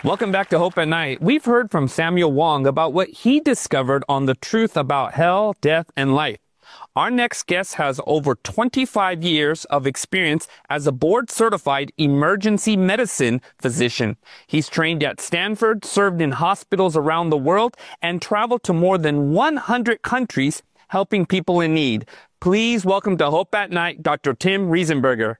Welcome back to Hope at Night. We've heard from Samuel Wong about what he discovered on the truth about hell, death, and life. Our next guest has over 25 years of experience as a board-certified emergency medicine physician. He's trained at Stanford, served in hospitals around the world, and traveled to more than 100 countries helping people in need. Please welcome to Hope at Night, Dr. Tim Riesenberger.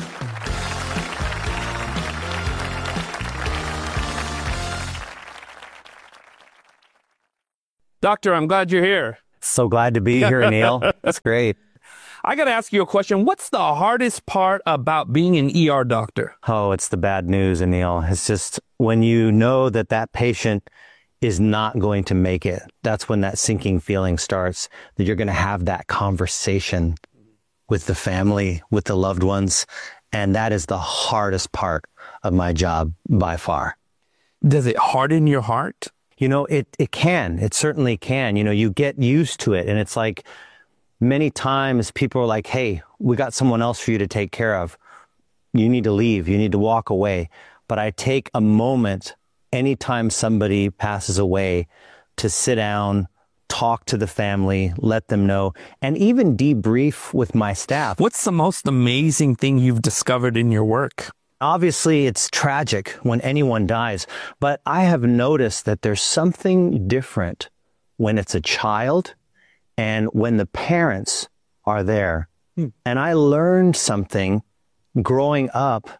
Doctor, I'm glad you're here. So glad to be here, Neil. That's great. I got to ask you a question. What's the hardest part about being an ER doctor? Oh, it's the bad news, Neil. It's just when you know that that patient is not going to make it, that's when that sinking feeling starts, that you're going to have that conversation with the family, with the loved ones. And that is the hardest part of my job by far. Does it harden your heart? You know, it can. It certainly can. You know, you get used to it. And it's like many times people are like, hey, we got someone else for you to take care of. You need to leave. You need to walk away. But I take a moment anytime somebody passes away to sit down, talk to the family, let them know, and even debrief with my staff. What's the most amazing thing you've discovered in your work? Obviously, it's tragic when anyone dies, but I have noticed that there's something different when it's a child and when the parents are there. And I learned something growing up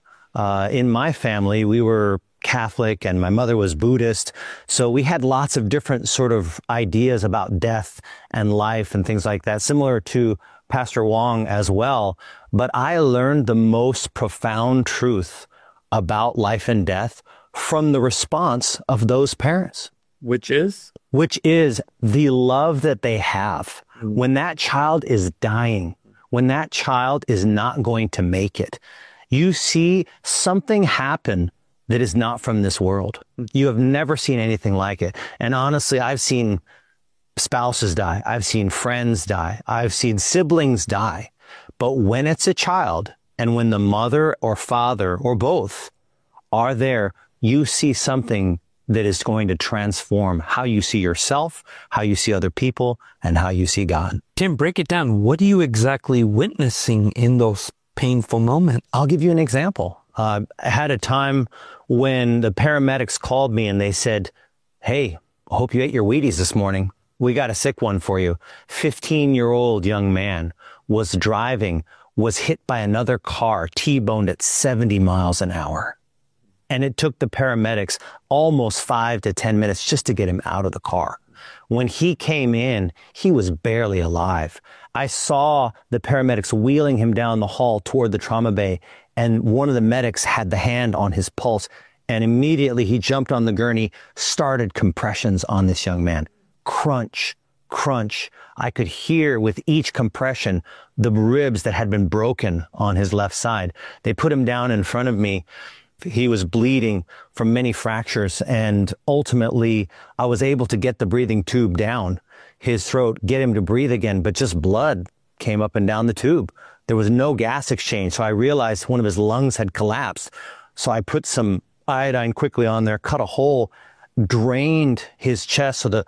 in my family. We were Catholic and my mother was Buddhist. So we had lots of different sort of ideas about death and life and things like that, similar to Pastor Wong as well. But I learned the most profound truth about life and death from the response of those parents. Which is? Which is the love that they have. When that child is dying, when that child is not going to make it, you see something happen that is not from this world. You have never seen anything like it. And honestly, I've seen spouses die. I've seen friends die. I've seen siblings die. But when it's a child and when the mother or father or both are there, you see something that is going to transform how you see yourself, how you see other people, and how you see God. Tim, break it down. What are you exactly witnessing in those painful moments? I'll give you an example. I had a time when the paramedics called me and they said, hey, I hope you ate your Wheaties this morning. We got a sick one for you. 15-year-old young man was driving, was hit by another car, T-boned at 70 miles an hour. And it took the paramedics almost 5 to 10 minutes just to get him out of the car. When he came in, he was barely alive. I saw the paramedics wheeling him down the hall toward the trauma bay, and one of the medics had the hand on his pulse, and immediately he jumped on the gurney, started compressions on this young man. Crunch, crunch. I could hear with each compression the ribs that had been broken on his left side. They put him down in front of me. He was bleeding from many fractures, and ultimately I was able to get the breathing tube down his throat, get him to breathe again, but just blood came up and down the tube. There was no gas exchange, so I realized one of his lungs had collapsed. So I put some iodine quickly on there, cut a hole, drained his chest so the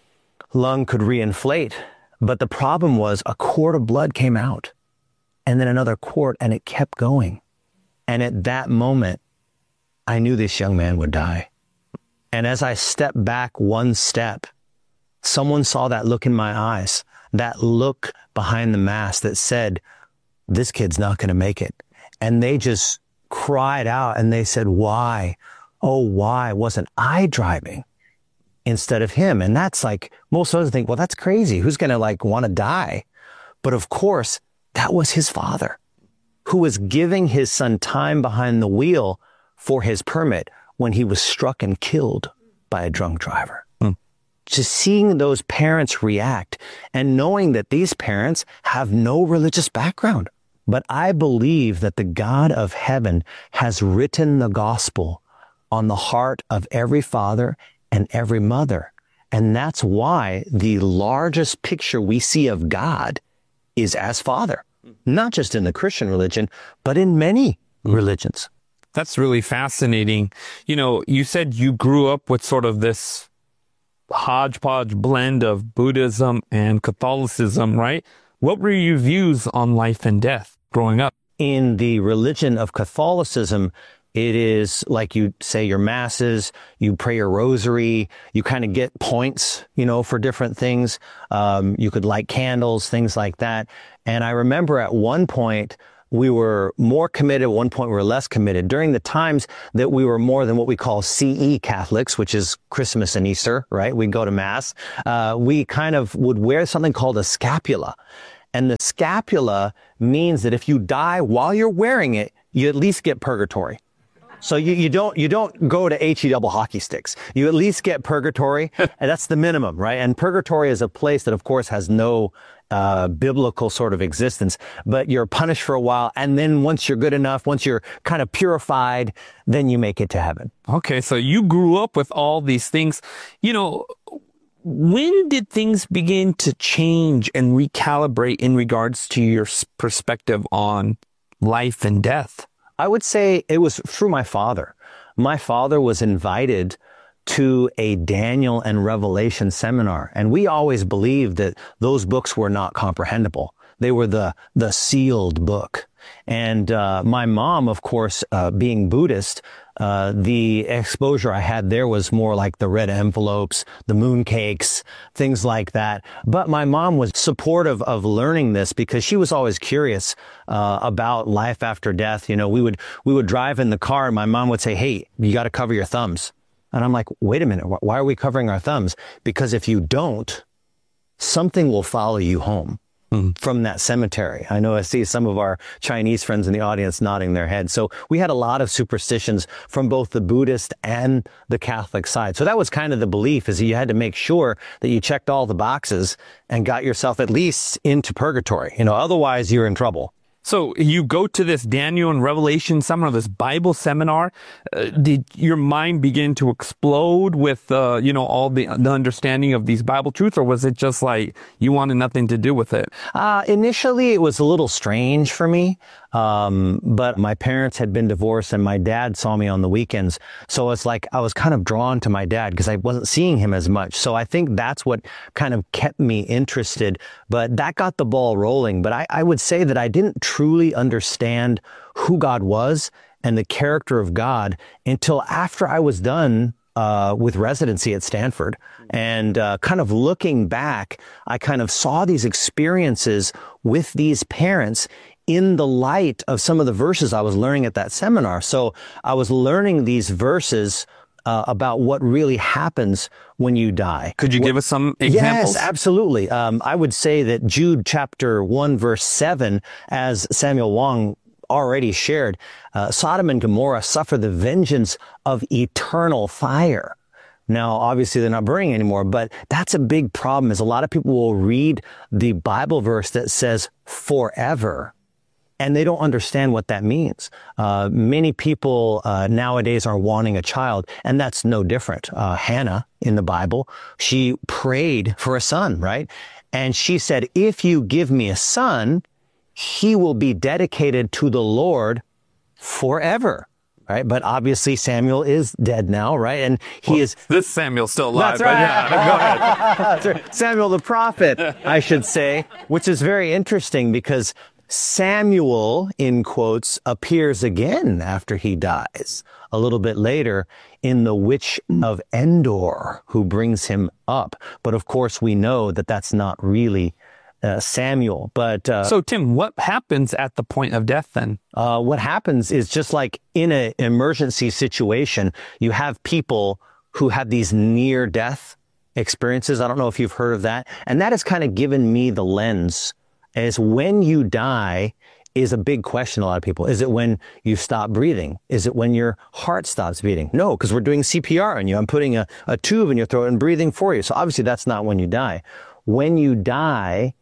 lung could reinflate. But the problem was a quart of blood came out, and then another quart, and it kept going. And at that moment, I knew this young man would die. And as I stepped back one step, someone saw that look in my eyes, that look behind the mask that said, this kid's not going to make it. And they just cried out and they said, why? Oh, why wasn't I driving instead of him? And that's like, most of us think, well, that's crazy. Who's going to want to die? But of course, that was his father who was giving his son time behind the wheel for his permit when he was struck and killed by a drunk driver. Just seeing those parents react and knowing that these parents have no religious background. But I believe that the God of heaven has written the gospel on the heart of every father and every mother. And that's why the largest picture we see of God is as Father, not just in the Christian religion, but in many religions. That's really fascinating. You know, you said you grew up with sort of this hodgepodge blend of Buddhism and Catholicism, right? What were your views on life and death growing up? In the religion of Catholicism, it is like you say your masses, you pray your rosary, you kind of get points, for different things. You could light candles, things like that. And I remember at one point, we were more committed. At one point, we were less committed. During the times that we were more than what we call CE Catholics, which is Christmas and Easter, right? We'd go to Mass. We kind of would wear something called a scapula. And the scapula means that if you die while you're wearing it, you at least get purgatory. So you don't go to HE double hockey sticks. You at least get purgatory, and that's the minimum, right? And purgatory is a place that, of course, has no biblical sort of existence, but you're punished for a while, and then once you're good enough, once you're kind of purified, then you make it to heaven. Okay, so you grew up with all these things. When did things begin to change and recalibrate in regards to your perspective on life and death? I would say it was through my father. My father was invited to a Daniel and Revelation seminar, and we always believed that those books were not comprehensible. They were the sealed book. And my mom, of course, being Buddhist, the exposure I had there was more like the red envelopes, the moon cakes, things like that. But my mom was supportive of learning this because she was always curious about life after death. We would drive in the car and my mom would say, "Hey, you got to cover your thumbs." And I'm like, "Wait a minute, why are we covering our thumbs?" Because if you don't, something will follow you home from that cemetery. I know I see some of our Chinese friends in the audience nodding their heads. So we had a lot of superstitions from both the Buddhist and the Catholic side. So that was kind of the belief, is that you had to make sure that you checked all the boxes and got yourself at least into purgatory. Otherwise you're in trouble. So you go to this Daniel and Revelation seminar, this Bible seminar. Did your mind begin to explode with, all the understanding of these Bible truths, or was it just like you wanted nothing to do with it? Initially, it was a little strange for me. But my parents had been divorced and my dad saw me on the weekends. So it's like I was kind of drawn to my dad because I wasn't seeing him as much. So I think that's what kind of kept me interested. But that got the ball rolling. But I would say that I didn't truly understand who God was and the character of God until after I was done with residency at Stanford. And kind of looking back, I kind of saw these experiences with these parents in the light of some of the verses I was learning at that seminar. So I was learning these verses about what really happens when you die. Could you give us some examples? Yes, absolutely. I would say that Jude chapter 1, verse 7, as Samuel Wong already shared, Sodom and Gomorrah suffer the vengeance of eternal fire. Now, obviously, they're not burning anymore, but that's a big problem, is a lot of people will read the Bible verse that says forever, and they don't understand what that means. Many people nowadays are wanting a child, and that's no different. Hannah in the Bible, she prayed for a son, right? And she said, "If you give me a son, he will be dedicated to the Lord forever." Right? But obviously Samuel is dead now, right? And this Samuel's still alive. That's right. But yeah, go ahead. That's right. Samuel the prophet, I should say, which is very interesting because Samuel, in quotes, appears again after he dies a little bit later in the Witch of Endor, who brings him up. But of course, we know that that's not really Samuel. But so, Tim, what happens at the point of death then? What happens is, just like in an emergency situation, you have people who have these near-death experiences. I don't know if you've heard of that. And that has kind of given me the lens, as when you die is a big question a lot of people. Is it when you stop breathing? Is it when your heart stops beating? No, because we're doing CPR on you. I'm putting a tube in your throat and breathing for you. So obviously that's not when you die. When you die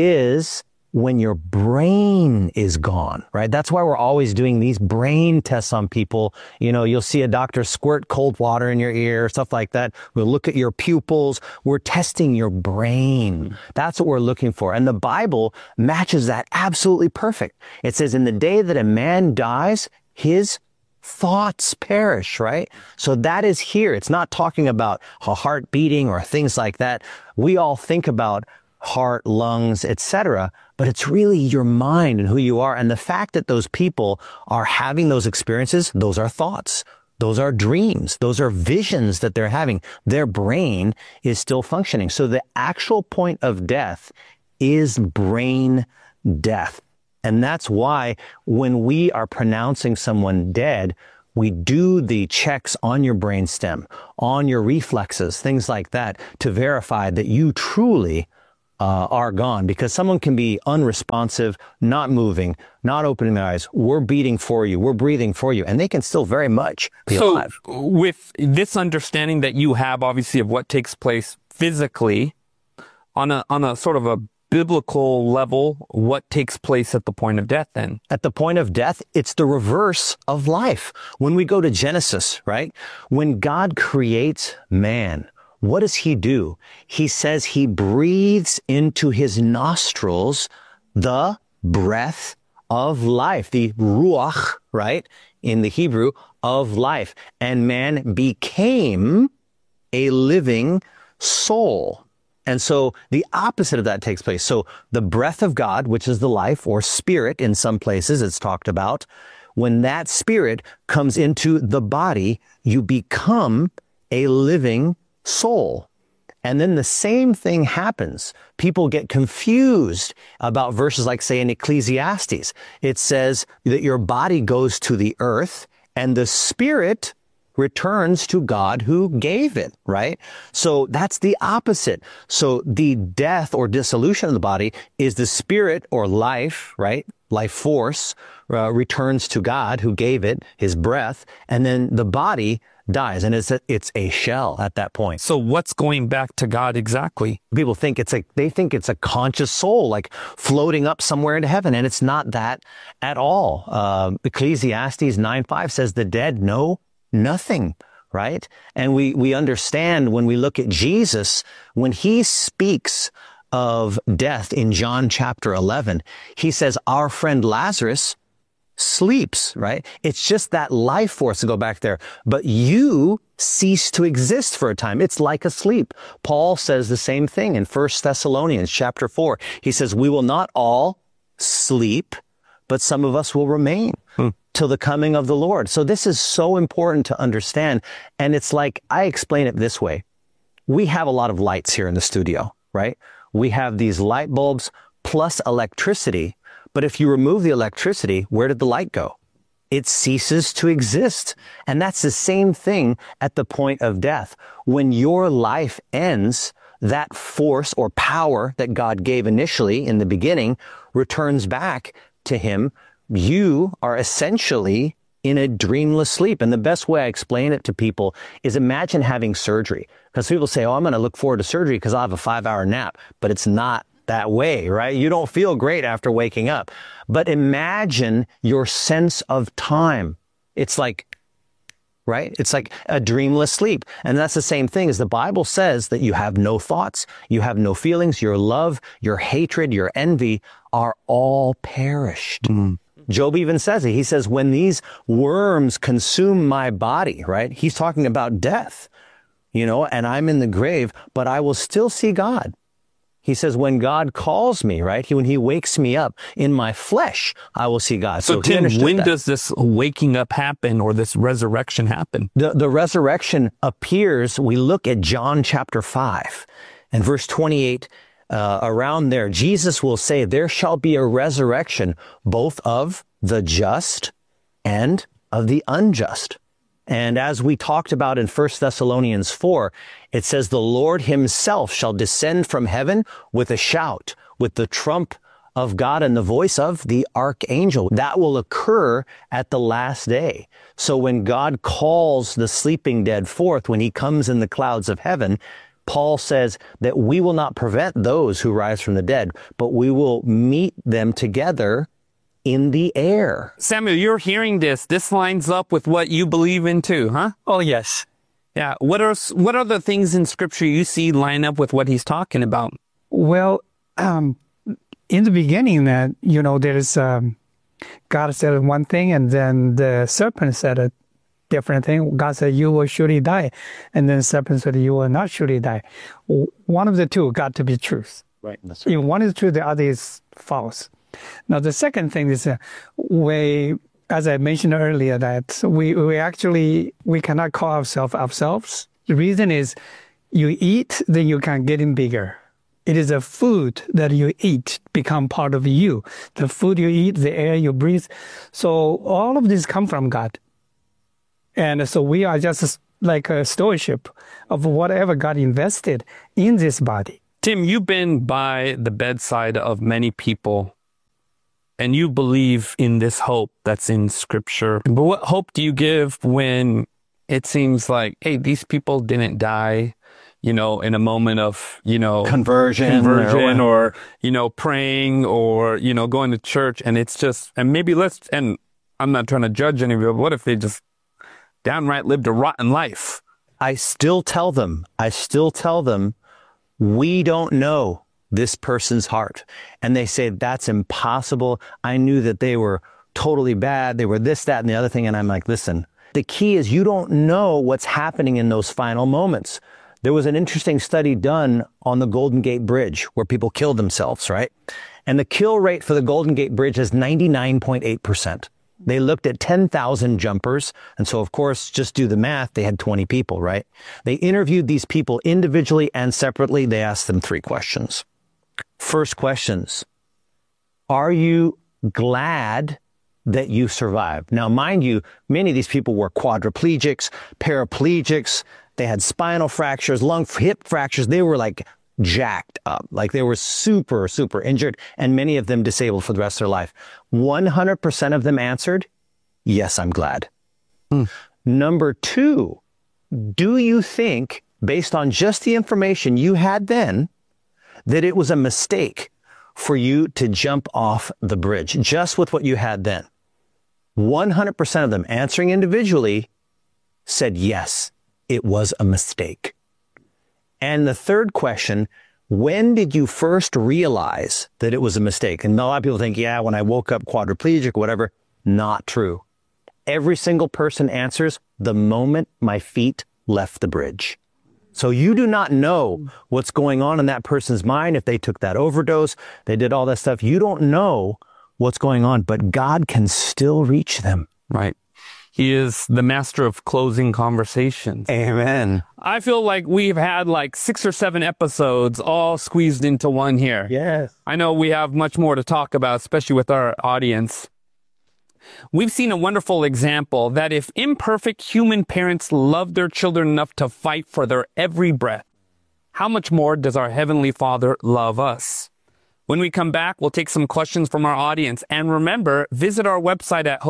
is when your brain is gone, right? That's why we're always doing these brain tests on people. You'll see a doctor squirt cold water in your ear, stuff like that. We'll look at your pupils. We're testing your brain. That's what we're looking for. And the Bible matches that absolutely perfect. It says, in the day that a man dies, his thoughts perish, right? So that is here. It's not talking about a heart beating or things like that. We all think about heart, lungs, etc., but it's really your mind and who you are. And the fact that those people are having those experiences, those are thoughts. Those are dreams. Those are visions that they're having. Their brain is still functioning. So the actual point of death is brain death. And that's why when we are pronouncing someone dead, we do the checks on your brainstem, on your reflexes, things like that, to verify that you truly are gone, because someone can be unresponsive, not moving, not opening their eyes. We're beating for you. We're breathing for you. And they can still very much be alive. With this understanding that you have, obviously, of what takes place physically on a sort of a biblical level, what takes place at the point of death then? At the point of death, it's the reverse of life. When we go to Genesis, right? When God creates man, what does he do? He says he breathes into his nostrils the breath of life, the ruach, right? In the Hebrew, of life. And man became a living soul. And so the opposite of that takes place. So the breath of God, which is the life, or spirit in some places it's talked about, when that spirit comes into the body, you become a living soul. And then the same thing happens. People get confused about verses like, say, in Ecclesiastes. It says that your body goes to the earth and the spirit returns to God who gave it, right? So that's the opposite. So the death or dissolution of the body is the spirit or life, right? Life force returns to God who gave it, his breath, and then the body dies, and it's a shell at that point. So what's going back to God exactly? People think they think it's a conscious soul, like floating up somewhere into heaven, and it's not that at all. Ecclesiastes 9:5 says the dead know nothing, right? And we understand when we look at Jesus, when he speaks of death in John chapter 11, he says, our friend Lazarus sleeps, right? It's just that life force to go back there. But you cease to exist for a time. It's like a sleep. Paul says the same thing in 1 Thessalonians chapter 4. He says, we will not all sleep, but some of us will remain till the coming of the Lord. So this is so important to understand. And it's like, I explain it this way. We have a lot of lights here in the studio, right? We have these light bulbs plus electricity. But if you remove the electricity, where did the light go? It ceases to exist. And that's the same thing at the point of death. When your life ends, that force or power that God gave initially in the beginning returns back to him. You are essentially in a dreamless sleep. And the best way I explain it to people is imagine having surgery. Because people say, oh, I'm going to look forward to surgery because I'll have a 5-hour nap. But it's not that way, right? You don't feel great after waking up. But imagine your sense of time. It's like, right? It's like a dreamless sleep. And that's the same thing as the Bible says that you have no thoughts, you have no feelings, your love, your hatred, your envy are all perished. Job even says it. He says, when these worms consume my body, right? He's talking about death, and I'm in the grave, but I will still see God. He says, when God calls me, right? When he wakes me up in my flesh, I will see God. So Tim, when does this waking up happen or this resurrection happen? The resurrection appears, we look at John chapter 5 and verse 28, around there, Jesus will say, there shall be a resurrection both of the just and of the unjust. And as we talked about in 1 Thessalonians 4, it says, the Lord himself shall descend from heaven with a shout, with the trump of God and the voice of the archangel. That will occur at the last day. So when God calls the sleeping dead forth, when he comes in the clouds of heaven, Paul says that we will not prevent those who rise from the dead, but we will meet them together in the air. Samuel, you're hearing this. This lines up with what you believe in too, huh? Oh, yes. Yeah. What are the things in Scripture you see line up with what he's talking about? Well, in the beginning, that there is God said one thing, and then the serpent said different thing. God said, you will surely die. And then serpent said, you will not surely die. One of the two got to be truth. Right. That's If one is true, the other is false. Now, the second thing is as I mentioned earlier, that we cannot call ourselves. The reason is you eat, then you can get in bigger. It is a food that you eat become part of you. The food you eat, the air you breathe. So all of this come from God. And so we are just like a stewardship of whatever God invested in this body. Tim, you've been by the bedside of many people, and you believe in this hope that's in Scripture. But what hope do you give when it seems like, hey, these people didn't die, in a moment of, conversion or praying or, going to church, and it's just, and maybe and I'm not trying to judge any of you, but what if they just downright lived a rotten life? I still tell them, we don't know this person's heart. And they say, that's impossible. I knew that they were totally bad. They were this, that, and the other thing. And I'm like, listen, the key is you don't know what's happening in those final moments. There was an interesting study done on the Golden Gate Bridge where people killed themselves, right? And the kill rate for the Golden Gate Bridge is 99.8%. They looked at 10,000 jumpers. And so, of course, just do the math. They had 20 people, right? They interviewed these people individually and separately. They asked them 3 questions. First questions. Are you glad that you survived? Now, mind you, many of these people were quadriplegics, paraplegics. They had spinal fractures, hip fractures. They were like jacked up, like they were super, super injured, and many of them disabled for the rest of their life. 100% of them answered, yes, I'm glad. Number 2, do you think, based on just the information you had then, that it was a mistake for you to jump off the bridge, just with what you had then? 100% of them answering individually said, yes, it was a mistake. And the third question, when did you first realize that it was a mistake? And a lot of people think, yeah, when I woke up quadriplegic or whatever. Not true. Every single person answers the moment my feet left the bridge. So you do not know what's going on in that person's mind. If they took that overdose, they did all that stuff. You don't know what's going on, but God can still reach them. Right. He is the master of closing conversations. Amen. I feel like we've had like 6 or 7 episodes all squeezed into one here. Yes. I know we have much more to talk about, especially with our audience. We've seen a wonderful example that if imperfect human parents love their children enough to fight for their every breath, how much more does our Heavenly Father love us? When we come back, we'll take some questions from our audience. And remember, visit our website at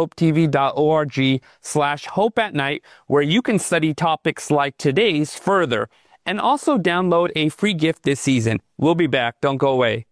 hopetv.org/hopeatnight, where you can study topics like today's further and also download a free gift this season. We'll be back. Don't go away.